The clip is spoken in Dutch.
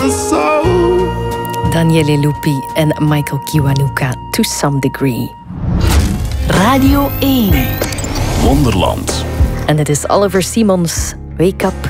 the soul. Daniele Lupi en Michael Kiwanuka, To Some Degree. Radio 1. Wonderland. En het is Oliver Simons, Wake Up